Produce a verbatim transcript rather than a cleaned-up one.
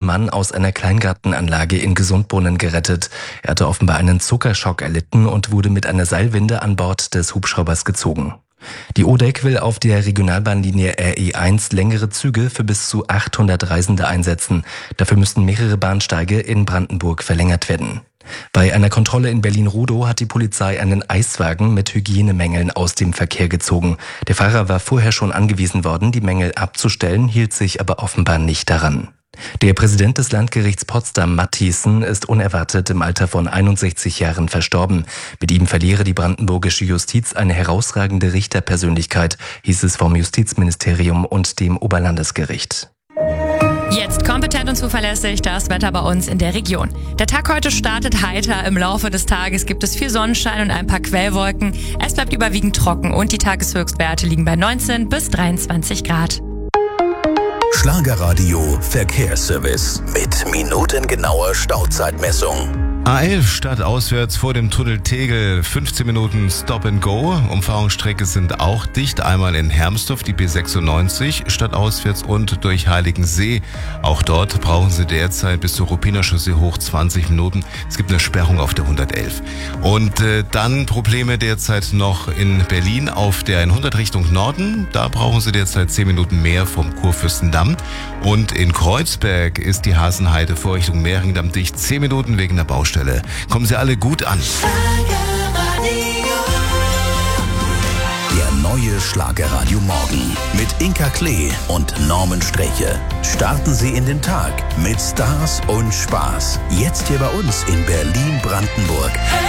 Mann aus einer Kleingartenanlage in Gesundbrunnen gerettet. Er hatte offenbar einen Zuckerschock erlitten und wurde mit einer Seilwinde an Bord des Hubschraubers gezogen. Die O D E C will auf der Regionalbahnlinie R E eins längere Züge für bis zu achthundert Reisende einsetzen. Dafür müssten mehrere Bahnsteige in Brandenburg verlängert werden. Bei einer Kontrolle in Berlin-Rudow hat die Polizei einen Eiswagen mit Hygienemängeln aus dem Verkehr gezogen. Der Fahrer war vorher schon angewiesen worden, die Mängel abzustellen, hielt sich aber offenbar nicht daran. Der Präsident des Landgerichts Potsdam, Matthiessen, ist unerwartet im Alter von einundsechzig Jahren verstorben. Mit ihm verliere die brandenburgische Justiz eine herausragende Richterpersönlichkeit, hieß es vom Justizministerium und dem Oberlandesgericht. Jetzt kompetent und zuverlässig das Wetter bei uns in der Region. Der Tag heute startet heiter. Im Laufe des Tages gibt es viel Sonnenschein und ein paar Quellwolken. Es bleibt überwiegend trocken und die Tageshöchstwerte liegen bei neunzehn bis dreiundzwanzig Grad. Schlagerradio Verkehrsservice mit minutengenauer Stauzeitmessung. A elf stadtauswärts vor dem Tunnel Tegel, fünfzehn Minuten Stop and Go. Umfahrungsstrecke sind auch dicht. Einmal in Hermsdorf die B sechsundneunzig stadtauswärts und durch Heiligensee. Auch dort brauchen Sie derzeit bis zur Ruppiner Chaussee hoch zwanzig Minuten. Es gibt eine Sperrung auf der hundertelf. Und äh, dann Probleme derzeit noch in Berlin auf der hundert Richtung Norden. Da brauchen Sie derzeit zehn Minuten mehr vom Kurfürstendamm. Und in Kreuzberg ist die Hasenheide vor Richtung Mehringdamm dicht. zehn Minuten wegen der Baustelle. Kommen Sie alle gut an. Der neue Schlagerradio Morgen mit Inka Klee und Norman Streche. Starten Sie in den Tag mit Stars und Spaß. Jetzt hier bei uns in Berlin-Brandenburg.